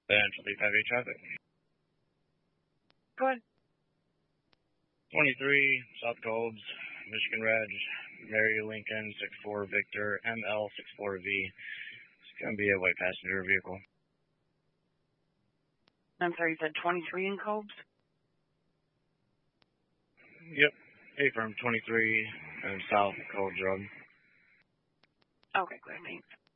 Central 5A traffic. Go ahead. 23 South Colbs, Michigan Reg, Mary Lincoln 64 Victor, ML 64V. It's going to be a white passenger vehicle. I'm sorry, you said 23 in Colbs? Yep. A-firm 23 and South Colbs Road. Okay, good, thanks.